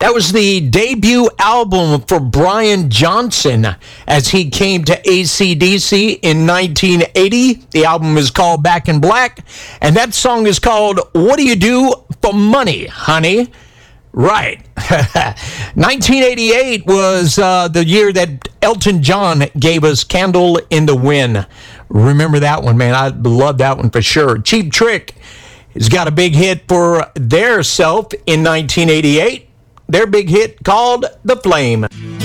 That was the debut album for Brian Johnson as he came to AC/DC in 1980. The album is called Back in Black, and that song is called What Do You Do for Money, Honey? Right. 1988 was the year that Elton John gave us Candle in the Wind. Remember that one, man. I love that one for sure. Cheap Trick has got a big hit for their self in 1988. Their big hit called The Flame.